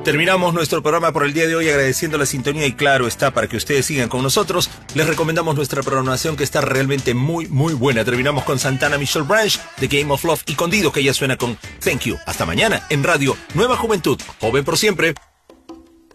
Terminamos nuestro programa por el día de hoy agradeciendo la sintonía y claro está, para que ustedes sigan con nosotros, les recomendamos nuestra programación que está realmente muy buena. Terminamos con Santana, Michelle Branch, The Game of Love y con Dido, que ya suena con Thank You. Hasta mañana en Radio Nueva Juventud, joven por siempre.